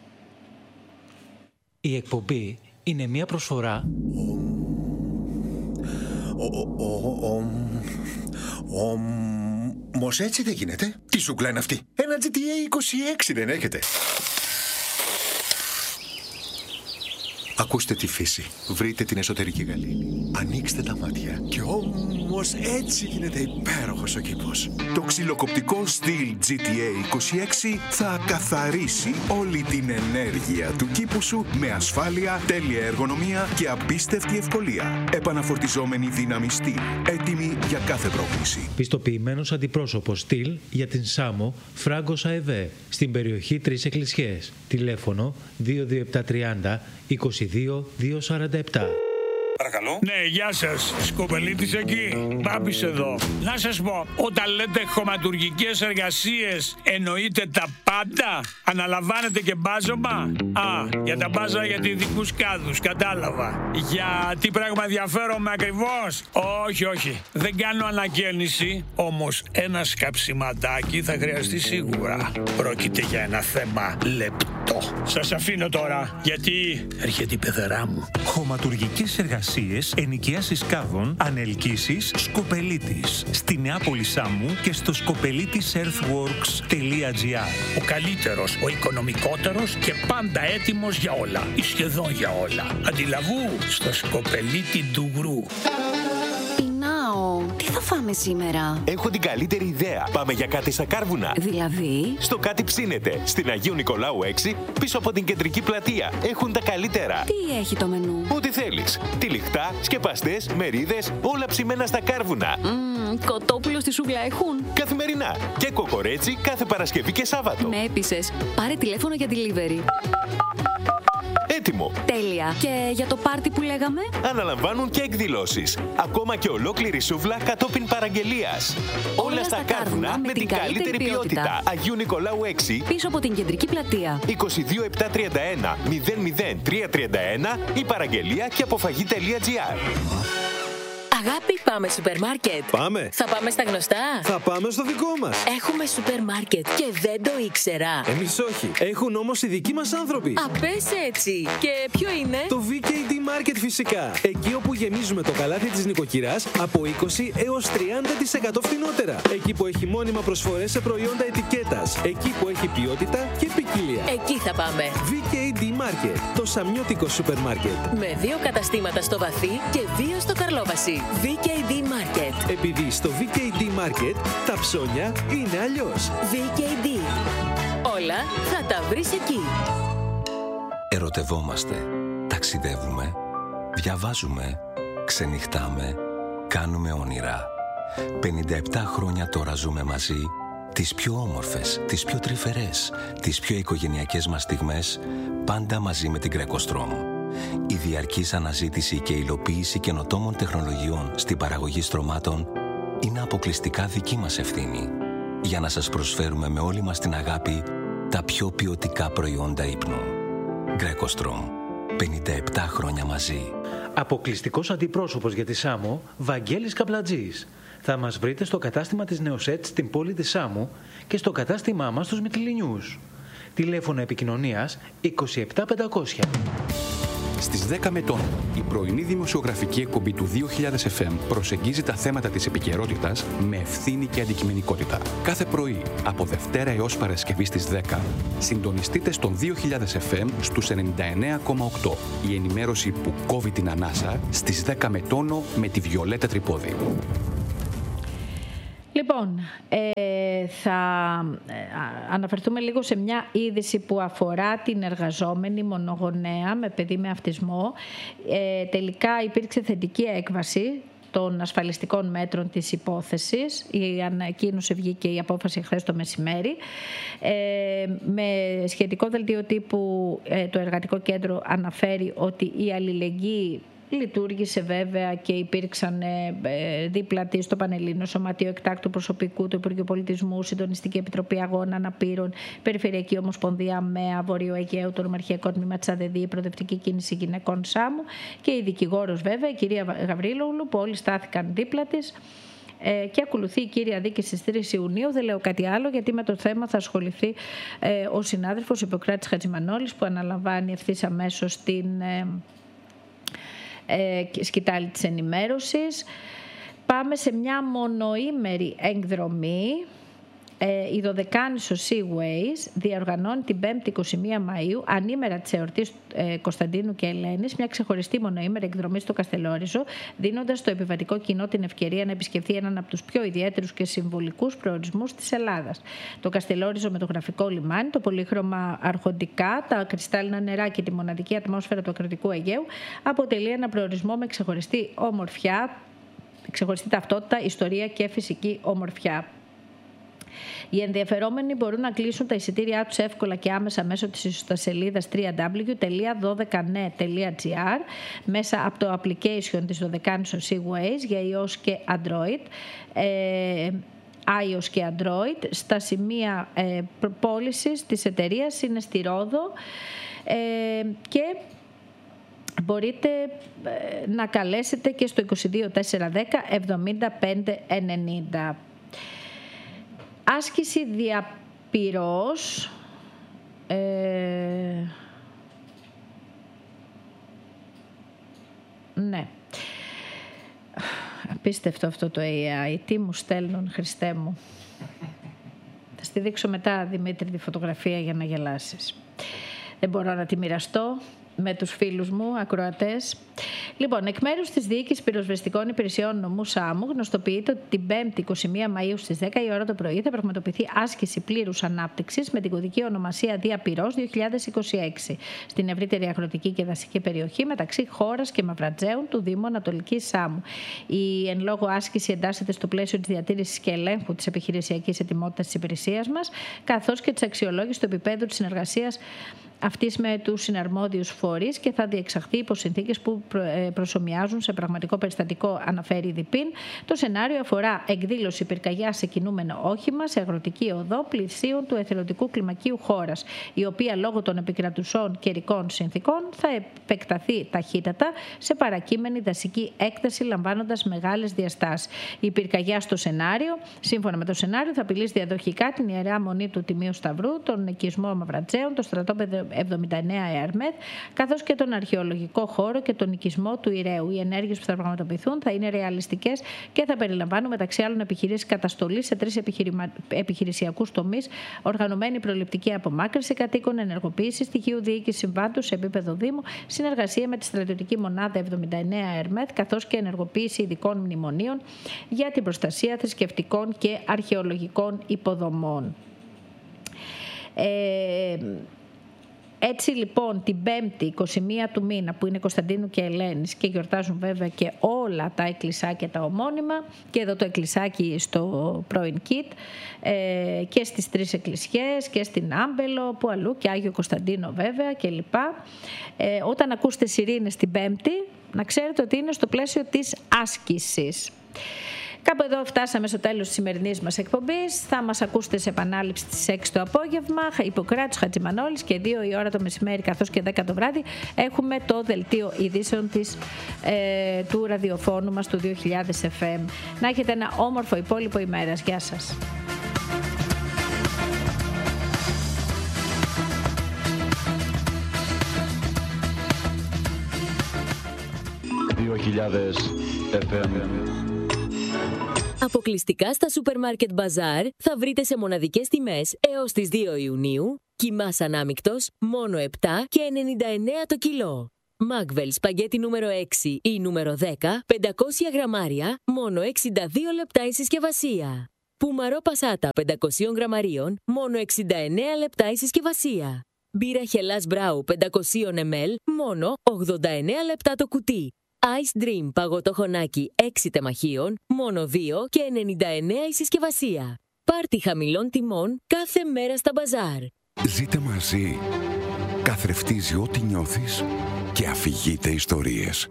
Η εκπομπή είναι μια προσφορά. Όμως έτσι δεν γίνεται. Τι σούκλα είναι αυτή? Ένα τζι τι έι είκοσι έξι δεν έχετε? Ακούστε τη φύση. Βρείτε την εσωτερική γαλήνη. Ανοίξτε τα μάτια. Και όμως έτσι γίνεται υπέροχος ο κήπος. Το ξυλοκοπτικό στυλ τζι τι έι είκοσι έξι θα καθαρίσει όλη την ενέργεια του κήπου σου με ασφάλεια, τέλεια εργονομία και απίστευτη ευκολία. Επαναφορτιζόμενη δύναμη στυλ. Έτοιμη για κάθε πρόκληση. Πιστοποιημένος αντιπρόσωπος στυλ για την Σάμο Φράγκος ΑΕΒΕ στην περιοχή Τρεις Εκκλησιές. Τηλέφωνο δύο δύο επτά τριάντα είκοσι δύο διακόσια σαράντα επτά. Παρακαλώ. Ναι, γεια σας. Σκοπελίτης εκεί. Μπάμπης εδώ. Να σας πω, όταν λέτε χωματουργικές εργασίες, εννοείτε τα πάντα? Αναλαμβάνετε και μπάζωμα? Α, για τα μπάζα για ειδικούς κάδους, κατάλαβα. Για τι πράγμα ενδιαφέρομαι ακριβώς? Όχι, όχι. Δεν κάνω ανακαίνιση, όμως ένα σκαψιματάκι θα χρειαστεί σίγουρα. Πρόκειται για ένα θέμα λεπτό. Σας αφήνω τώρα, γιατί έρχεται η πεθερά μου. Χωματουργικές εργασίες, ενοικίασης κάδων, ανελκύσεις, Σκοπελίτης. Στη Νεάπολη Σάμου και στο σκοπελίτης earthworks τελεία τζι άρ. Ο καλύτερος, ο οικονομικότερος και πάντα έτοιμος για όλα. Ή σχεδόν για όλα. Αντιλαβού στο Σκοπελίτη Ντουγρού. Πεινάω. Τι θα φάμε σήμερα? Έχω την καλύτερη ιδέα. Πάμε για κάτι στα Κάρβουνα. Δηλαδή? Στο Κάτι Ψήνεται. Στην Αγίου Νικολάου έξι, πίσω από την κεντρική πλατεία. Έχουν τα καλύτερα. Τι έχει το μενού? Ό,τι θέλεις. Τυλιχτά, σκεπαστές, μερίδες, όλα ψημένα στα Κάρβουνα. Mm, κοτόπουλο στη σούγκλα έχουν? Καθημερινά. Και κοκορέτσι κάθε Παρασκευή και Σάββατο. Με έπεισες. Πάρε τηλέφωνο για delivery. Έτοιμο. Τέλεια. Και για το πάρτι που λέγαμε? Αναλαμβάνουν και εκδηλώσεις. Ακόμα και ολόκληρη σούβλα κατόπιν παραγγελίας. Όλα, Όλα στα Κάρβουνα με την καλύτερη ποιότητα. ποιότητα. Αγίου Νικολάου έξι. Πίσω από την κεντρική πλατεία. είκοσι δύο επτά τριάντα ένα μηδέν μηδέν τρία τριάντα ένα ή παραγγελία και αποφαγή τελεία τζι άρ. Αγάπη, πάμε σούπερ μάρκετ. Πάμε. Θα πάμε στα γνωστά. Θα πάμε στο δικό μας. Έχουμε σούπερ μάρκετ και δεν το ήξερα. Εμείς όχι. Έχουν όμως οι δικοί μας άνθρωποι. Α, πες έτσι. Και ποιο είναι? Το βι κέι ντι Market φυσικά. Εκεί όπου γεμίζουμε το καλάθι της νοικοκυράς από είκοσι έως τριάντα τοις εκατό φθηνότερα. Εκεί που έχει μόνιμα προσφορές σε προϊόντα ετικέτας. Εκεί που έχει ποιότητα και ποικιλία. Εκεί θα πάμε. βι κέι ντι Market. Το σαμιώτικο σούπερ μάρκετ. Με δύο καταστήματα στο Βαθύ και δύο στο Καρλόβαση. βι κέι ντι Market. Επειδή στο βι κέι ντι Market τα ψώνια είναι αλλιώς. βι κέι ντι. Όλα θα τα βρεις εκεί. Ερωτευόμαστε, ταξιδεύουμε, διαβάζουμε, ξενυχτάμε, κάνουμε όνειρα. πενήντα επτά χρόνια τώρα ζούμε μαζί, τις πιο όμορφες, τις πιο τρυφερές, τις πιο οικογενειακές μας στιγμές, πάντα μαζί με την Greco Strom. Η διαρκής αναζήτηση και υλοποίηση καινοτόμων τεχνολογιών στην παραγωγή στρωμάτων είναι αποκλειστικά δική μας ευθύνη, για να σας προσφέρουμε με όλη μας την αγάπη τα πιο ποιοτικά προϊόντα ύπνου. Γκρέκοστρομ. πενήντα επτά χρόνια μαζί. Αποκλειστικός αντιπρόσωπος για τη Σάμο, Βαγγέλης Καπλατζής. Θα μας βρείτε στο κατάστημα της Νεοσέτ στην πόλη της Σάμου και στο κατάστημά μας στους Μυτιληνιούς. Τηλέφωνο επικοινωνίας είκοσι επτά πεντακόσια. Στις δέκα με τόνο, η πρωινή δημοσιογραφική εκπομπή του δύο χιλιάδες εφ εμ προσεγγίζει τα θέματα της επικαιρότητας με ευθύνη και αντικειμενικότητα. Κάθε πρωί, από Δευτέρα έως Παρασκευή στις δέκα, συντονιστείτε στον δύο χιλιάδες εφ εμ στους ενενήντα εννέα κόμμα οκτώ. Η ενημέρωση που κόβει την ανάσα στις δέκα με τόνο με τη Βιολέτα Τρυπόδη. Λοιπόν, ε, θα αναφερθούμε λίγο σε μια είδηση που αφορά την εργαζόμενη μονογονέα με παιδί με αυτισμό. Ε, τελικά υπήρξε θετική έκβαση των ασφαλιστικών μέτρων της υπόθεσης. Η ανακοίνωση βγήκε η απόφαση χθες το μεσημέρι. Ε, με σχετικό δελτίο τύπου ε, το Εργατικό Κέντρο αναφέρει ότι η αλληλεγγύη λειτουργήσε βέβαια και υπήρξαν ε, δίπλα της στο Πανελλήνιο Σωματείο Εκτάκτου Προσωπικού του Υπουργείου Πολιτισμού, Συντονιστική Επιτροπή Αγώνα Αναπήρων, Περιφερειακή Ομοσπονδία ΜΕΑ Βορείου Αιγαίου, το Νομαρχιακό Τμήμα της ΑΔΕΔΗ, η Προοδευτική Κίνηση Γυναικών Σάμου και η δικηγόρος βέβαια, η κυρία Γαβρίλογλου, που όλοι στάθηκαν δίπλα της. Ε, και ακολουθεί η κύρια δίκη στις τρεις Ιουνίου. Δεν λέω κάτι άλλο, γιατί με το θέμα θα ασχοληθεί ε, ο συνάδελφος Ιπποκράτης Χατζημανόλης, που αναλαμβάνει ευθύς αμέσως την ε, ε, σκητάλη της ενημέρωσης. Πάμε σε μια μονοήμερη εκδρομή. Ε, η Δωδεκάνησο Seaways διοργανώνει την πέμπτη εικοστή πρώτη Μαΐου, ανήμερα της εορτής ε, Κωνσταντίνου και Ελένης, μια ξεχωριστή μονοήμερη εκδρομή στο Καστελόριζο, δίνοντας στο επιβατικό κοινό την ευκαιρία να επισκεφθεί έναν από τους πιο ιδιαίτερους και συμβολικούς προορισμούς της Ελλάδας. Το Καστελόριζο με το γραφικό λιμάνι, το πολύχρωμα αρχοντικά, τα κρυστάλλινα νερά και τη μοναδική ατμόσφαιρα του Ακριτικού Αιγαίου αποτελεί ένα προορισμό με ξεχωριστή ομορφιά, ξεχωριστή ταυτότητα, ιστορία και φυσική ομορφιά. Οι ενδιαφερόμενοι μπορούν να κλείσουν τα εισιτήριά τους εύκολα και άμεσα μέσω της ιστοσελίδας double-u double-u double-u τελεία δώδεκα νε τελεία τζι άρ μέσα από το application της Δωδεκάνησο Seaways για iOS και Android. Ε, iOS και Android. Στα σημεία ε, πώλησης της εταιρείας είναι στη Ρόδο ε, και μπορείτε ε, να καλέσετε και στο είκοσι δύο τετρακόσια δέκα εβδομήντα πέντε ενενήντα. Άσκηση διαπυρός. Ε, ναι. Απίστευτο αυτό το έι άι. Τι μου στέλνουν, Χριστέ μου. Θα στη δείξω μετά, Δημήτρη, τη φωτογραφία για να γελάσεις. Δεν μπορώ να τη μοιραστώ με τους φίλους μου, ακροατές. Λοιπόν, εκ μέρους της Διοίκησης Πυροσβεστικών Υπηρεσιών Νομού Σάμου, γνωστοποιείται ότι την πέμπτη εικοστή πρώτη Μαΐου στις δέκα η ώρα το πρωί θα πραγματοποιηθεί άσκηση πλήρους ανάπτυξης με την κωδική ονομασία Διαπυρός δύο χιλιάδες είκοσι έξι στην ευρύτερη αγροτική και δασική περιοχή μεταξύ Χώρας και Μαυρατζέων του Δήμου Ανατολικής Σάμου. Η εν λόγω άσκηση εντάσσεται στο πλαίσιο της διατήρησης και ελέγχου της επιχειρησιακής ετοιμότητας της υπηρεσίας μας, καθώς και της αξιολόγησης του επίπεδου της συνεργασίας αυτής με τους συναρμόδιους φορείς και θα διεξαχθεί υπό συνθήκες που προσομοιάζουν σε πραγματικό περιστατικό, αναφέρει η ΔΥΠΗΝ. Το σενάριο αφορά εκδήλωση πυρκαγιάς σε κινούμενο όχημα σε αγροτική οδό πλησίων του εθελοντικού κλιμακίου Χώρας, η οποία λόγω των επικρατουσών καιρικών συνθήκων θα επεκταθεί ταχύτατα σε παρακείμενη δασική έκταση, λαμβάνοντας μεγάλες διαστάσεις. Η πυρκαγιά στο σενάριο, σύμφωνα με το σενάριο, θα απειλήσει διαδοχικά την Ιερά Μονή του Τιμίου Σταυρού, τον οικισμό Μαυρατζέων, το στρατόπεδο εβδομήντα εννέα ΕΑΡΜΕΘ, καθώς και τον αρχαιολογικό χώρο και τον οικισμό του Ηρέου. Οι ενέργειες που θα πραγματοποιηθούν θα είναι ρεαλιστικές και θα περιλαμβάνουν μεταξύ άλλων επιχειρήσεις καταστολής σε τρεις επιχειρημα... επιχειρησιακούς τομείς, οργανωμένη προληπτική απομάκρυνση κατοίκων, ενεργοποίηση στοιχείου διοίκηση συμβάντου σε επίπεδο Δήμου, συνεργασία με τη στρατιωτική μονάδα εβδομήντα εννέα ΕΑΡΜΕΘ, καθώς και ενεργοποίηση ειδικών μνημονίων για την προστασία θρησκευτικών και αρχαιολογικών υποδομών. Ε, Έτσι λοιπόν την Πέμπτη είκοσι μία του μήνα που είναι Κωνσταντίνου και Ελένης και γιορτάζουν βέβαια και όλα τα εκκλησάκια τα ομώνυμα και εδώ το εκκλησάκι στο πρώην Κιτ ε, και στις τρεις εκκλησιές και στην Άμπελο που αλλού και Άγιο Κωνσταντίνο βέβαια κλπ. Ε, όταν ακούσετε σιρήνες την Πέμπτη να ξέρετε ότι είναι στο πλαίσιο της άσκησης. Κάπου εδώ φτάσαμε στο τέλος της σημερινής μας εκπομπής. Θα μας ακούσετε σε επανάληψη στις έξι το απόγευμα. Ιπποκράτης Χατζημανόλης και δύο η ώρα το μεσημέρι καθώς και δέκα το βράδυ έχουμε το δελτίο ειδήσεων της, ε, του ραδιοφώνου μας του δύο χιλιάδες εφ εμ. Να έχετε ένα όμορφο υπόλοιπο ημέρας. Γεια σας. δύο χιλιάδες εφ εμ. Αποκλειστικά στα Σούπερ Μάρκετ Μπαζάρ θα βρείτε σε μοναδικές τιμές έως τις δύο Ιουνίου κιμάς ανάμικτος μόνο επτά και ενενήντα εννέα το κιλό. Μάγβελ σπαγγέτι νούμερο έξι ή νούμερο δέκα, πεντακόσια γραμμάρια, μόνο εξήντα δύο λεπτά η συσκευασία. Πουμαρό Πασάτα πεντακόσια γραμμαρίων, μόνο εξήντα εννέα λεπτά η συσκευασία. Μπύρα Χελάς Μπράου πεντακόσια μιλιλίτρων, μόνο ογδόντα εννέα λεπτά το κουτί. Ice Dream παγωτό χωνάκι έξι τεμαχίων, μόνο δύο και ενενήντα εννέα η συσκευασία. Πάρτι χαμηλών τιμών κάθε μέρα στα μπαζάρ. Ζείτε μαζί. Καθρεφτίζει ό,τι νιώθεις και αφηγείται ιστορίες.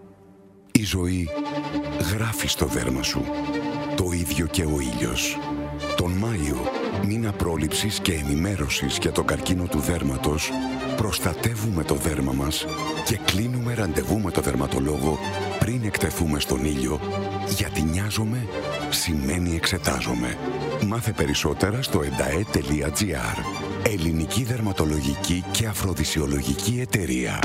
Η ζωή γράφει στο δέρμα σου. Το ίδιο και ο ήλιος. Τον Μάιο, μήνα πρόληψης και ενημέρωσης για τον καρκίνο του δέρματος, προστατεύουμε το δέρμα μας και κλείνουμε ραντεβού με το δερματολόγο πριν εκτεθούμε στον ήλιο, γιατί νοιάζομαι σημαίνει εξετάζομαι. Μάθε περισσότερα στο εντα ε τελεία τζι άρ. Ελληνική δερματολογική και αφροδισιολογική εταιρεία.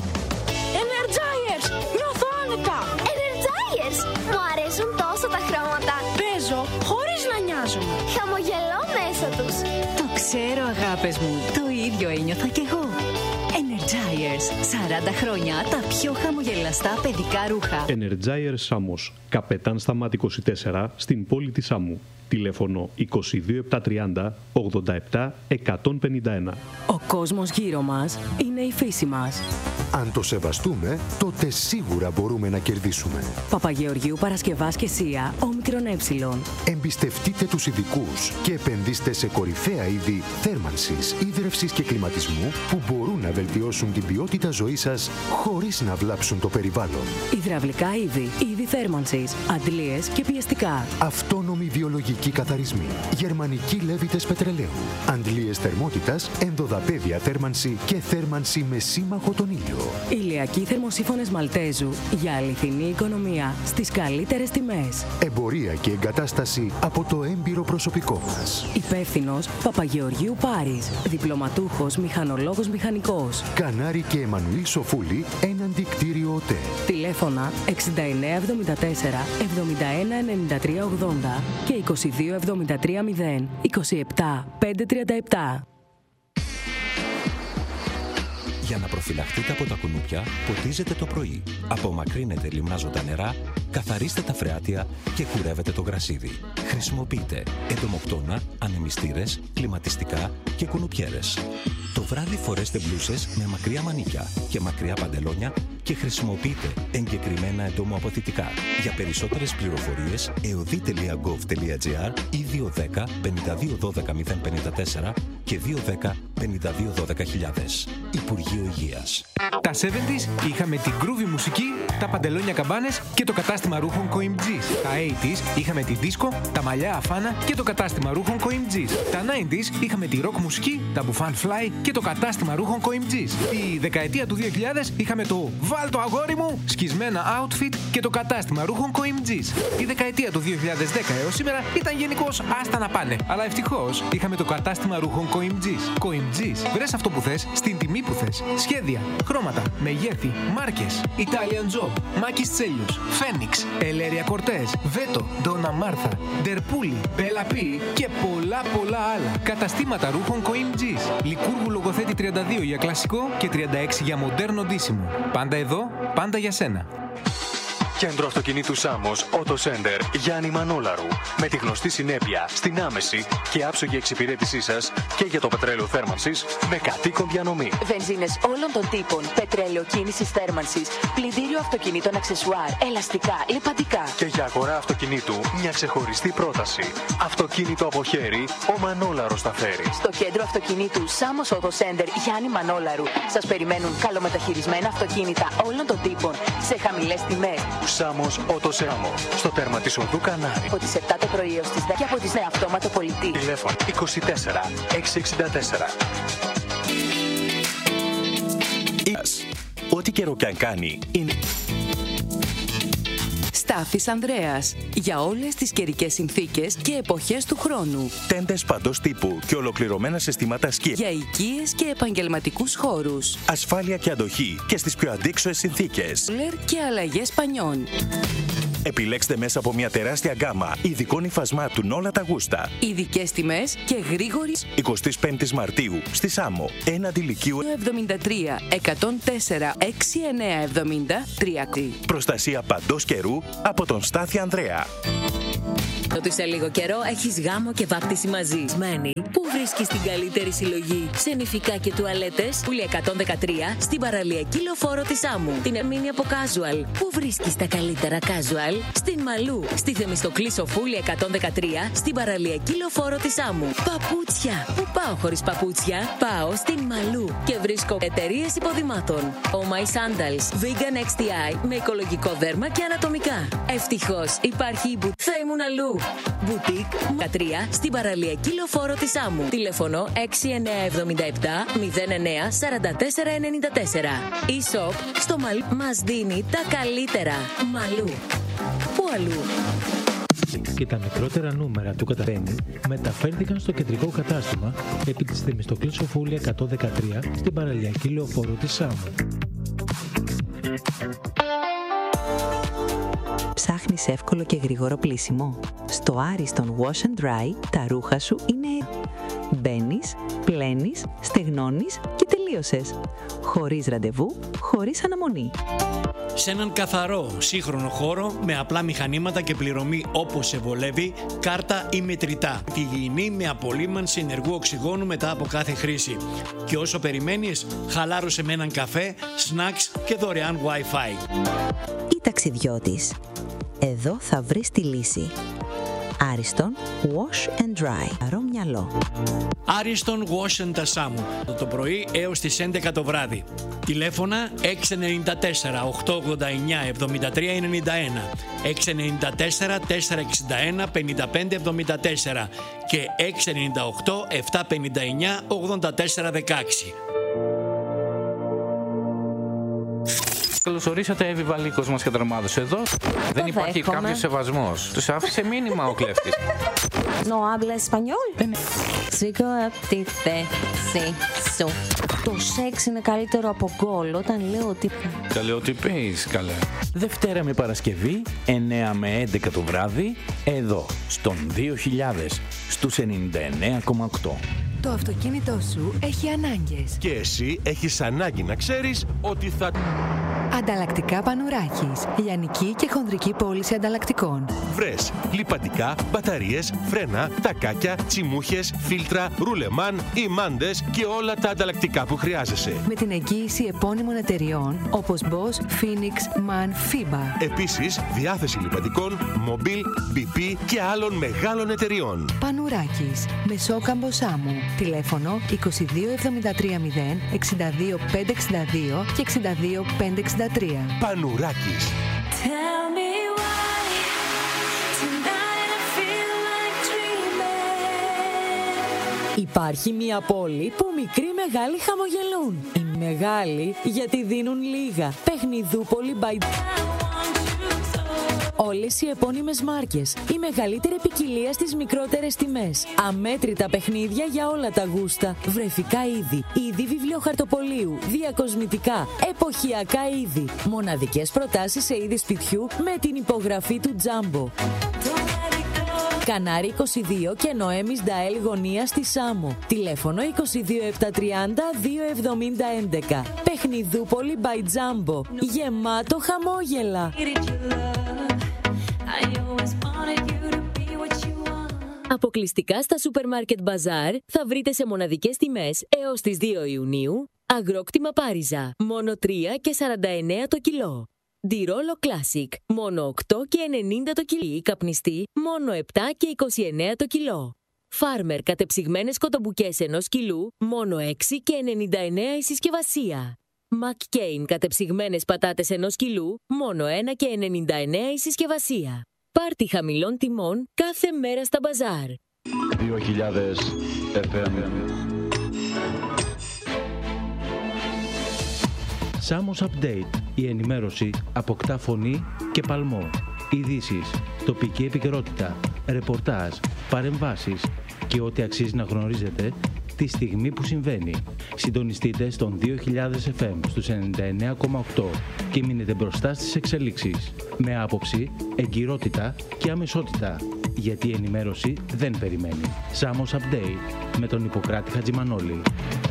Energizers! Νιώθω άνετα! Energizers! Μου αρέσουν τόσο τα χρώματα. Παίζω χωρίς να νοιάζομαι. Χαμογελώ μέσα τους. Το ξέρω αγάπες μου. Το ίδιο ένιωθα κι εγώ. Energizers. σαράντα χρόνια τα πιο χαμογελαστά παιδικά ρούχα. Energizers Σάμος. Καπετάν Σταμάτη είκοσι τέσσερα στην πόλη της Σάμου. Τηλέφωνο είκοσι δύο επτακόσια τριάντα ογδόντα επτά εκατόν πενήντα ένα. Ο κόσμος γύρω μας είναι η φύση μας. Αν το σεβαστούμε, τότε σίγουρα μπορούμε να κερδίσουμε. Παπαγεωργίου Παρασκευάς και Σία, όμικρον ε. Εμπιστευτείτε τους ειδικούς και επενδύστε σε κορυφαία είδη θέρμανσης, ίδρευσης και κλιματισμού που μπορούν να βελτιώσουν την ποιότητα ζωής σας χωρίς να βλάψουν το περιβάλλον. Υδραυλικά είδη, είδη θέρμανσης, αντλίες και πιεστικά. Αυτόνομοι βιολογικοί καθαρισμοί. Γερμανικοί λέβητες πετρελαίου. Αντλίες θερμότητας, ενδοδαπέδια θέρμανση και θέρμανση με σύμμαχο τον ήλιο. Ηλιακοί θερμοσύφωνες Μαλτέζου για αληθινή οικονομία στις καλύτερες τιμές. Εμπορία και εγκατάσταση από το έμπειρο προσωπικό μας. Υπεύθυνος Παπαγεωργίου Πάρης. Διπλωματούχος μηχανολόγος μηχανικός. Κανάρη και Εμμανουήλ Σοφούλη, έναντι κτίριο ΟΤΕ. Τηλέφωνα εξήντα εννέα εβδομήντα τέσσερα εβδομήντα ένα ενενήντα τρία ογδόντα και είκοσι δύο εβδομήντα τρία μηδέν είκοσι επτά πεντακόσια τριάντα επτά. Για να προφυλαχτείτε από τα κουνούπια, ποτίζετε το πρωί. Απομακρύνετε λιμνάζοντα νερά, καθαρίστε τα φρεάτια και κουρεύετε το γρασίδι. Χρησιμοποιείτε εντομοκτώνα, ανεμιστήρες, κλιματιστικά και κουνουπιέρες. Το βράδυ φορέστε μπλούσες με μακριά μανίκια και μακριά παντελόνια και χρησιμοποιείτε εγκεκριμένα εντομοαποθητικά. Για περισσότερες πληροφορίες, εωδή τελεία γκοβ τελεία τζι άρ ή δύο ένα μηδέν πέντε δύο ένα δύο μηδέν πέντε τέσσερα και δύο ένα μηδέν πέντε δύο ένα δύο χιλιάδες. Υπουργείο Υγείας. Τα εβδομήντα είχαμε την groovy μουσική, τα παντελόνια καμπάνες και το κατάστημα ρούχων Coimgis. Τα ογδόντα είχαμε τη δίσκο, τα μαλλιά αφάνα και το κατάστημα ρούχων Coimgis. Τα ενενήντα είχαμε τη rock μουσική, τα μπουφάν fly και το κατάστημα ρούχων Coimgis. Τη δεκαετία του δύο χιλιάδες είχαμε το «Βάλ το αγόρι μου» σκισμένα outfit και το κατάστημα ρούχων Coimgis. Η δεκαετία του δύο χιλιάδες δέκα έως σήμερα ήταν γενικώς άστα να πάνε. Αλλά ευτυχώς είχαμε το κατάστημα ρούχων Coimgis. Coimgis, βρες αυτό που θες, στην τιμή που θες. Σχέδια, χρώματα, μεγέθη, μάρκες, Italian Job, Μάκης Τσέλιους, Φένιξ, Ελέρια Κορτές, Βέτο, Ντόνα Μάρθα, Ντερπούλη, Μπέλα Πι και πολλά πολλά άλλα. Καταστήματα ρούχων Coimgis. Λικούργου Λογοθέτη τριάντα δύο για κλασικό και τριάντα έξι για μοντέρνο ντύσιμο. Πάντα εδώ, πάντα για σένα. Κέντρο αυτοκινήτου Σάμος Auto Center Γιάννη Μανόλαρου. Με τη γνωστή συνέπεια στην άμεση και άψογη εξυπηρέτησή σας και για το πετρέλαιο θέρμανσης με κατοίκον διανομή. Βενζίνες όλων των τύπων, πετρέλαιο κίνησης θέρμανσης, πλυντήριο αυτοκινήτων αξεσουάρ, ελαστικά, λιπαντικά. Και για αγορά αυτοκινήτου μια ξεχωριστή πρόταση. Αυτοκίνητο από χέρι, ο Μανόλαρος τα φέρει. Στο κέντρο αυτοκινήτου Σάμος Auto Center Γιάννη Μανόλαρου σας περιμένουν καλομεταχειρισμένα αυτοκίνητα όλων των τύπων σε χαμηλές τιμές. Σάμος Auto Center. Στο τέρμα της οδού Κανάρι. Από τις επτά το πρωί έως τις δέκα και από τις νέα αυτόματο πολιτή. Τηλέφωνο είκοσι τέσσερα εξακόσια εξήντα τέσσερα. Ό,τι καιρό κι αν κάνει είναι... Στάφης Ανδρέας. Για όλες τις καιρικές συνθήκες και εποχές του χρόνου. Τέντες παντός τύπου και ολοκληρωμένα συστήματα σκι. Για οικίες και επαγγελματικούς χώρους. Ασφάλεια και αντοχή και στις πιο αντίξωες συνθήκες. Λερ και αλλαγές πανιών. Επιλέξτε μέσα από μια τεράστια γκάμα ειδικών υφασμάτων όλα τα γούστα. Ειδικές τιμές και γρήγορης. εικοστή πέμπτη Μαρτίου στη Σάμο. Έναντι Λυκείου εβδομήντα τρία εκατόν τέσσερα εξήντα εννέα εβδομήντα τρία. Προστασία παντός καιρού από τον Στάθη Ανδρέα. Ότι σε λίγο καιρό έχεις γάμο και βάπτιση μαζί. Μένει. Πού βρίσκεις την καλύτερη συλλογή σε νηφικά και τουαλέτες? Πουλή εκατόν δεκατρία στην παραλιακή λεωφόρο της Σάμου. Την Εμίνη από Casual. Πού βρίσκεις τα καλύτερα casual? Στην Μαλού. Στη Θεμιστοκλή Σοφούλη εκατόν δεκατρία στην παραλιακή λεωφόρο της Σάμου. Παπούτσια. Πού πάω χωρίς παπούτσια? Πάω στην Μαλού και βρίσκω εταιρείες υποδημάτων. Oh My Sandals. Vegan εξ τι άι με οικολογικό δέρμα και ανατομικά. Ευτυχώς υπάρχει η μπουτ. Θα ήμουν αλλού. Μπουτίκ δεκατρία στην παραλιακή λεωφόρο της Σάμου. Τηλέφωνο έξι εννιά εβδομήντα επτά μηδέν εννιά σαράντα τέσσερα ενενήντα τέσσερα. E-shop στο Μαλού μας δίνει τα καλύτερα. Μαλού. Πού αλλού? Και τα μικρότερα νούμερα του καταβαίνει μεταφέρθηκαν στο κεντρικό κατάστημα επί της Θεμιστοκλή Σοφούλη εκατόν δεκατρία στην παραλιακή λεωφόρο της Σάμου. Ψάχνεις εύκολο και γρήγορο πλύσιμο? Στο Άριστον Wash and Dry τα ρούχα σου είναι... Μπαίνεις, πλένεις, στεγνώνεις και τελείωσες. Χωρίς ραντεβού, χωρίς αναμονή. Σε έναν καθαρό, σύγχρονο χώρο με απλά μηχανήματα και πληρωμή όπως σε βολεύει, κάρτα ή μετρητά. Υγιεινή με απολύμανση ενεργού οξυγόνου μετά από κάθε χρήση. Και όσο περιμένεις, χαλάρωσε με έναν καφέ, snacks και δωρεάν Wi-Fi. Ή ταξιδιώτης. Εδώ θα βρεις τη λύση. Άριστον Wash and Dry. Αρό μυαλό. Άριστον Wash and Sάμου. Το πρωί έως τις έντεκα το βράδυ. Τηλέφωνα έξι εννιά τέσσερα οκτακόσια ογδόντα εννιά εβδομήντα τρία ενενήντα ένα, έξι εννιά τέσσερα τετρακόσια εξήντα ένα πενήντα πέντε εβδομήντα τέσσερα και έξι εννιά οκτώ επτακόσια πενήντα εννιά ογδόντα τέσσερα δεκαέξι. Καλώς ορίσατε, Εύη Βαλίκος μας καταρμάδωσε εδώ. Δεν υπάρχει κάποιος σεβασμός. Τους άφησε μήνυμα ο κλέφτης. No habla español. Σήκω από τη θέση σου. Το σεξ είναι καλύτερο από γκολ όταν λέω ότι... Καλέ ότι πεις, καλέ. Δευτέρα με Παρασκευή, εννιά με έντεκα το βράδυ, εδώ, στον δύο χιλιάδες, στους ενενήντα εννέα κόμμα οκτώ. Το αυτοκίνητό σου έχει ανάγκες. Και εσύ έχεις ανάγκη να ξέρεις ότι θα... Ανταλλακτικά Πανουράκης. Λιανική και χονδρική πώληση ανταλλακτικών. Βρες λιπαντικά, μπαταρίες, φρένα, τακάκια, τσιμούχες, φίλτρα, ρουλεμάν, ημάντες και όλα τα ανταλλακτικά που χρειάζεσαι. Με την εγγύηση επώνυμων εταιριών όπως Bosch, Phoenix, MAN, FIBA. Επίσης, διάθεση λιπαντικών, Mobil, μπι πι και άλλων μεγάλων εταιριών. Πανουράκης. Μεσόκαμπο Σάμου. Τηλέφωνο είκοσι δύο εβδομήντα τρία μηδέν εξήντα δύο πεντακόσια εξήντα δύο και εξήντα δύο πεντακόσια εξήντα τρία. Πανουράκης. Υπάρχει μια πόλη που μικροί μεγάλοι χαμογελούν. Οι μεγάλοι γιατί δίνουν λίγα. Παιχνιδούπολη by... Όλες οι επώνυμες μάρκες, η μεγαλύτερη ποικιλία στις μικρότερες τιμές. Αμέτρητα παιχνίδια για όλα τα γούστα. Βρεφικά είδη, είδη βιβλιοχαρτοπολίου, διακοσμητικά, εποχιακά είδη. Μοναδικές προτάσεις σε είδη σπιτιού με την υπογραφή του Jumbo. Κανάρι είκοσι δύο και Νοέμις Νταέλ γωνία στη Σάμο. Τηλέφωνο είκοσι δύο επτακόσια τριάντα δύο εβδομήντα έντεκα. Παιχνιδούπολη by Jumbo. Γεμάτο χαμόγελα. Αποκλειστικά στα Supermarket Bazaar θα βρείτε σε μοναδικές τιμές έως τις δύο Ιουνίου αγρόκτημα Πάριζα, μόνο τρία και σαράντα εννέα το κιλό. Ντιρόλο Classic, μόνο οκτώ και ενενήντα το κιλό. Καπνιστή, μόνο επτά και είκοσι εννέα το κιλό. Φάρμερ κατεψυγμένες κοτομπουκές ενός κιλού, μόνο έξι και ενενήντα εννέα η συσκευασία. McCain κατεψυγμένες πατάτες ενός κιλού, μόνο ένα και ενενήντα εννέα η συσκευασία. Πάρτι χαμηλών τιμών κάθε μέρα στα μπαζάρ. δύο χιλιάδες εφ εμ. Σάμος Update. Η ενημέρωση αποκτά φωνή και παλμό. Ειδήσεις, τοπική επικαιρότητα, ρεπορτάζ, παρεμβάσεις και ό,τι αξίζει να γνωρίζετε τη στιγμή που συμβαίνει. Συντονιστείτε στον δύο χιλιάδες εφ εμ στους ενενήντα εννέα κόμμα οκτώ και μείνετε μπροστά στις εξελίξεις. Με άποψη, εγκυρότητα και αμεσότητα. Γιατί η ενημέρωση δεν περιμένει. Σάμος Update με τον Ιπποκράτη Χατζημανόλη.